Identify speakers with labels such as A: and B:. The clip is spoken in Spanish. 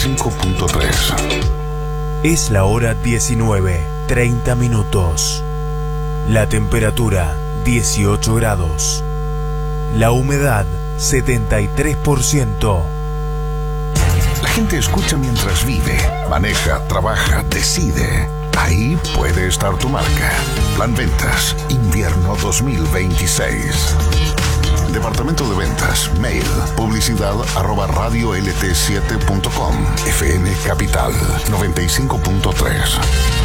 A: 95.3.
B: Es la hora 19:30. La temperatura 18 grados. La humedad 73%.
A: La gente escucha mientras vive, maneja, trabaja, decide. Ahí puede estar tu marca. Plan Ventas, invierno 2026. Departamento de Ventas, mail, publicidad@radiolt7.com. FM Capital 95.3.